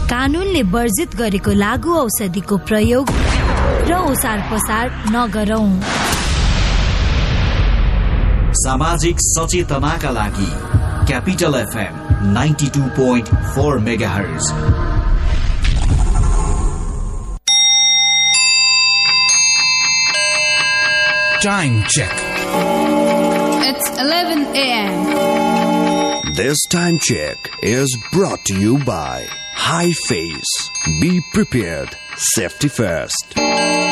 कानूनले वर्जित गरेको लागू औषधिको प्रयोग र ओसार पसार नगरौं। सामाजिक सचेतनाका लागि capital FM 92.4 megahertz. Time check. It's 11 a.m. This time check is brought to you by High Face. Be prepared. Safety first.